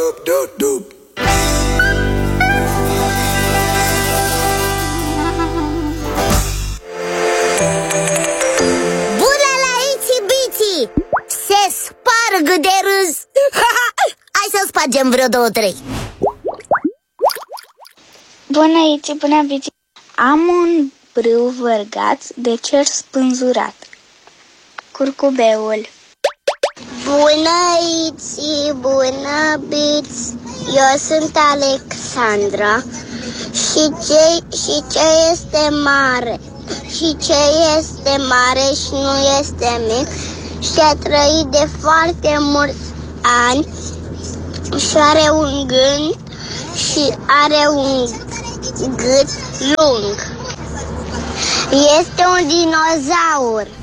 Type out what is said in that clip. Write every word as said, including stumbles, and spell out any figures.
Dup, dup, dup. Bună la Itsy Bitsy! Se sparg de râs. Hai să spargem vreo două, trei. Bună, Itsy, bună, Bitsy. Am un brâu vărgat de cer spânzurat. Curcubeul. Bună, Itsy, bună, Bits. Eu sunt Alexandra. Și ce, și ce este mare? Și ce este mare și nu este mic? Și a trăit de foarte mulți ani și are un gând și are un gât lung. Este un dinozaur.